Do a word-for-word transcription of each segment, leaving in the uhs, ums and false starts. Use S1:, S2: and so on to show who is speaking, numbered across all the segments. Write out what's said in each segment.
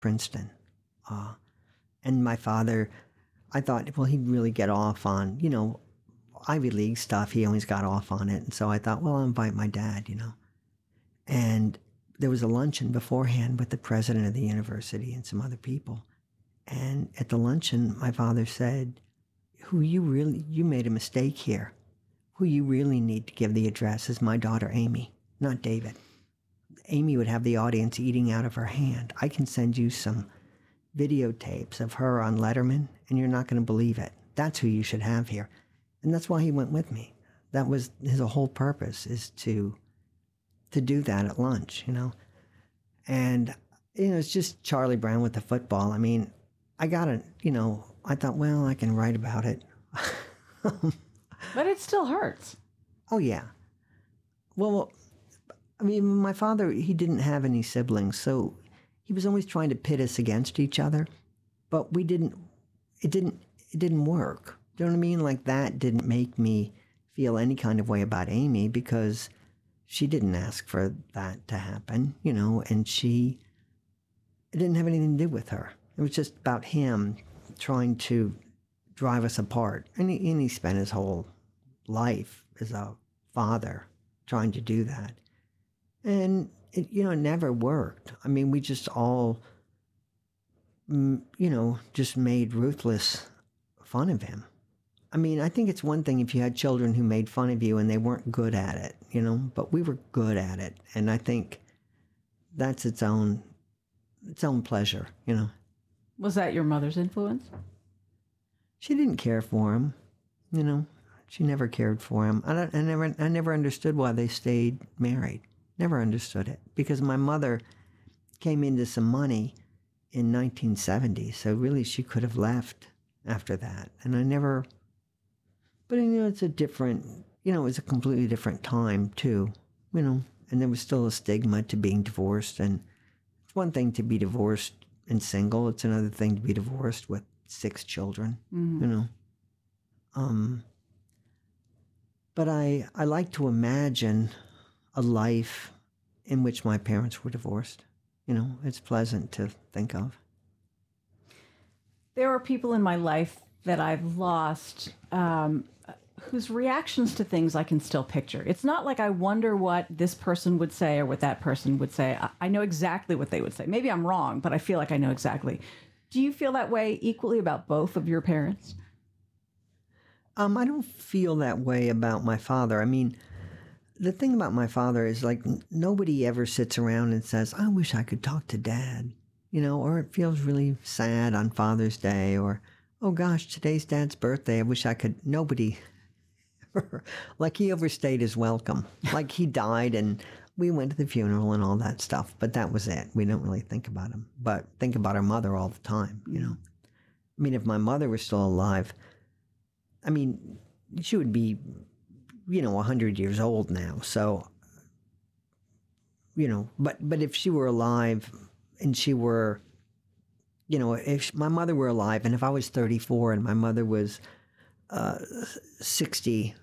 S1: Princeton. Uh, and my father, I thought, well, he'd really get off on, you know, Ivy League stuff. He always got off on it. And so I thought, well, I'll invite my dad, you know. And there was a luncheon beforehand with the president of the university and some other people. And at the luncheon, my father said, who you really, you made a mistake here. Who you really need to give the address is my daughter, Amy, not David. Amy would have the audience eating out of her hand. I can send you some videotapes of her on Letterman, and you're not going to believe it. That's who you should have here. And that's why he went with me. That was his whole purpose, is to to do that at lunch, you know. And, you know, it's just Charlie Brown with the football. I mean, I got to, you know, I thought, well, I can write about it.
S2: But it still hurts.
S1: Oh, yeah. Well, I mean, my father, he didn't have any siblings, so he was always trying to pit us against each other. But we didn't, it didn't, it didn't work. Do you know what I mean? Like, that didn't make me feel any kind of way about Amy, because she didn't ask for that to happen, you know, and she, it didn't have anything to do with her. It was just about him trying to drive us apart. And he, and he spent his whole life as a father trying to do that. And, it, you know, it never worked. I mean, we just all, you know, just made ruthless fun of him. I mean, I think it's one thing if you had children who made fun of you and they weren't good at it, you know, but we were good at it. And I think that's its own, its own pleasure, you know.
S2: Was that your mother's influence?
S1: She didn't care for him, you know. She never cared for him. I, don't, I never, I never understood why they stayed married. Never understood it, because my mother came into some money in nineteen seventy, so really she could have left after that. And I never, but you know, it's a different, you know, it was a completely different time too, you know, and there was still a stigma to being divorced. And it's one thing to be divorced and single. It's another thing to be divorced with six children, mm-hmm. you know. Um, but I, I like to imagine a life in which my parents were divorced. You know, it's pleasant to think of.
S2: There are people in my life that I've lost um, whose reactions to things I can still picture. It's not like I wonder what this person would say or what that person would say. I, I know exactly what they would say. Maybe I'm wrong, but I feel like I know exactly. Do you feel that way equally about both of your parents?
S1: Um, I don't feel that way about my father. I mean, the thing about my father is, like, nobody ever sits around and says, I wish I could talk to Dad, you know, or it feels really sad on Father's Day, or, oh gosh, today's Dad's birthday, I wish I could. Nobody, like, he overstayed his welcome. Like, he died and we went to the funeral and all that stuff, but that was it. We don't really think about him, but think about our mother all the time, you know. I mean, if my mother was still alive, I mean, she would be, you know, one hundred years old now. So, you know, but, but if she were alive and she were, you know, if my mother were alive and if I was thirty-four and my mother was uh, sixty-five,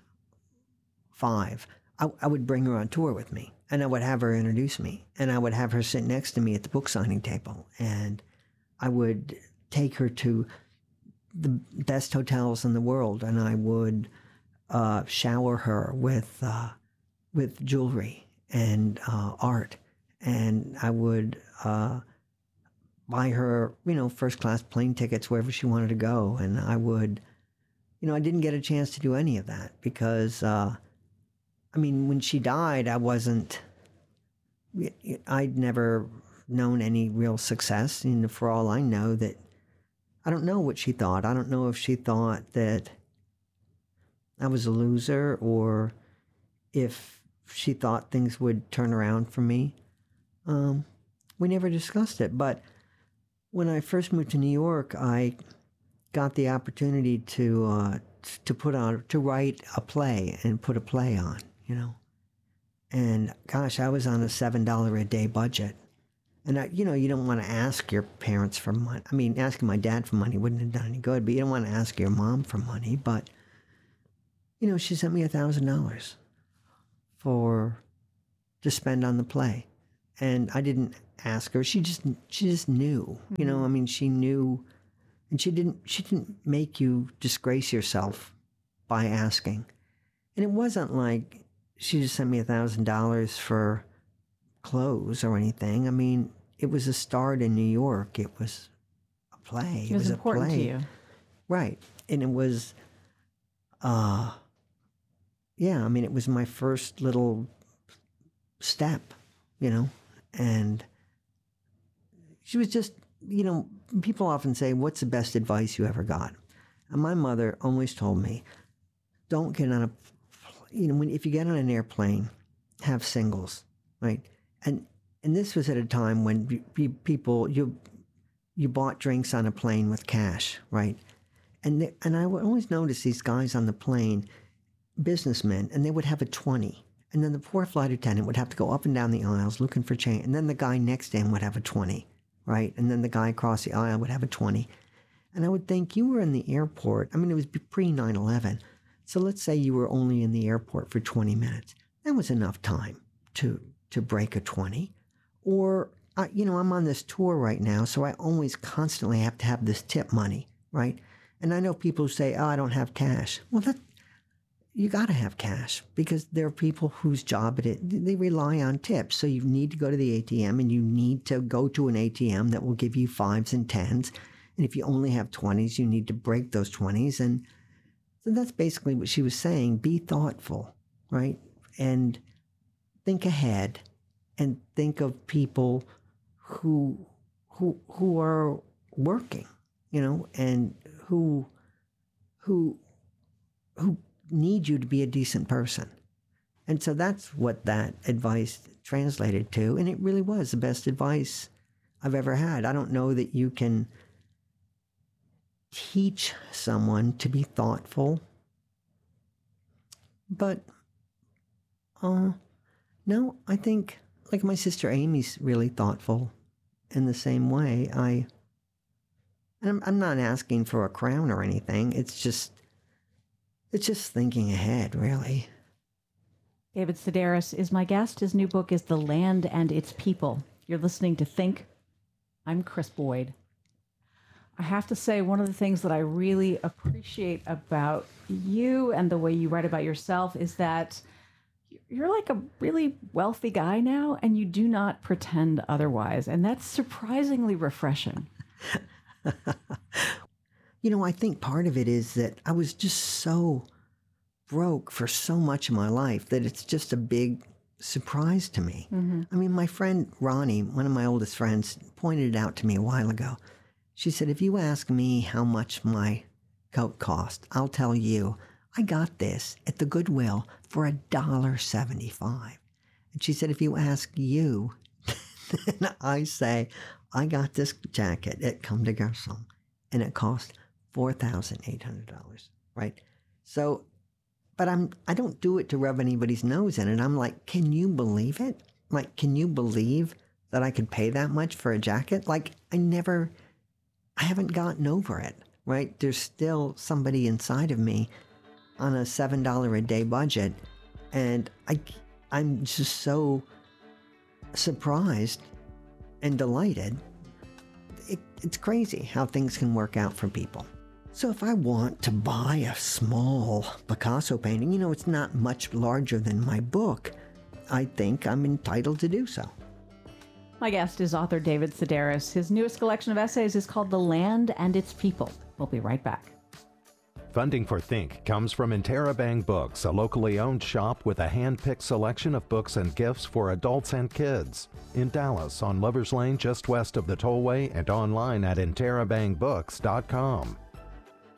S1: I, I would bring her on tour with me and I would have her introduce me and I would have her sit next to me at the book signing table and I would take her to the best hotels in the world and I would Uh, shower her with uh, with jewelry and uh, art, and I would uh, buy her, you know, first class plane tickets wherever she wanted to go, and I would, you know, I didn't get a chance to do any of that because, uh, I mean, when she died, I wasn't, I'd never known any real success, and for all I know, that I don't know what she thought. I don't know if she thought that I was a loser or if she thought things would turn around for me. Um, we never discussed it. But when I first moved to New York, I got the opportunity to uh, to put on, to write a play and put a play on, you know. And gosh, I was on a seven dollars a day budget. And, I, you know, you don't want to ask your parents for money. I mean, asking my dad for money wouldn't have done any good, but you don't want to ask your mom for money. But you know, she sent me a thousand dollars for to spend on the play, and I didn't ask her. She just she just knew. Mm-hmm. You know, I mean, she knew, and she didn't she didn't make you disgrace yourself by asking. And it wasn't like she just sent me a thousand dollars for clothes or anything. I mean, it was a start in New York. It was a play.
S2: It was,
S1: it was
S2: important
S1: a play.
S2: to you.
S1: Right. And it was, uh, yeah, I mean, it was my first little step, you know, and she was just, you know, people often say, what's the best advice you ever got? And my mother always told me, don't get on a, you know, when if you get on an airplane, have singles, right? And and this was at a time when be, be, people, you you bought drinks on a plane with cash, right? And they, and I would always notice these guys on the plane, businessmen, and they would have a twenty. And then the poor flight attendant would have to go up and down the aisles looking for change. And then the guy next to him would have a twenty, right? And then the guy across the aisle would have a twenty. And I would think, you were in the airport. I mean, it was pre nine eleven. So let's say you were only in the airport for twenty minutes. That was enough time to to break a twenty. Or, uh, you know, I'm on this tour right now, so I always constantly have to have this tip money, right? And I know people who say, oh, I don't have cash. Well, that you got to have cash because there are people whose job it is. They rely on tips. So you need to go to the A T M and you need to go to an A T M that will give you fives and tens. And if you only have twenties, you need to break those twenties. And so that's basically what she was saying. Be thoughtful, right? And think ahead and think of people who who who are working, you know, and who who who need you to be a decent person. And so that's what that advice translated to. And it really was the best advice I've ever had. I don't know that you can teach someone to be thoughtful, but uh, no, I think like my sister Amy's really thoughtful in the same way. I, and I'm, I'm not asking for a crown or anything. It's just, it's just thinking ahead, really.
S2: David Sedaris is my guest. His new book is The Land and Its People. You're listening to Think. I'm Chris Boyd. I have to say, one of the things that I really appreciate about you and the way you write about yourself is that you're like a really wealthy guy now, and you do not pretend otherwise. And that's surprisingly refreshing.
S1: You know, I think part of it is that I was just so broke for so much of my life that it's just a big surprise to me. Mm-hmm. I mean, my friend Ronnie, one of my oldest friends, pointed it out to me a while ago. She said, if you ask me how much my coat cost, I'll tell you, I got this at the Goodwill for a dollar seventy-five. And she said, if you ask you, then I say, I got this jacket at Comme des Garçons, and it cost four thousand eight hundred dollars, right? So, but I'm, I don't do it to rub anybody's nose in it. I'm like, can you believe it? Like, can you believe that I could pay that much for a jacket? Like, I never, I haven't gotten over it, right? There's still somebody inside of me on a seven dollars a day budget. And I, I'm just so surprised and delighted. It, it's crazy how things can work out for people. So if I want to buy a small Picasso painting, you know, it's not much larger than my book, I think I'm entitled to do so.
S2: My guest is author David Sedaris. His newest collection of essays is called The Land and Its People. We'll be right back.
S3: Funding for Think comes from Interrobang Books, a locally owned shop with a hand-picked selection of books and gifts for adults and kids. In Dallas, on Lover's Lane, just west of the Tollway, and online at interrobang books dot com.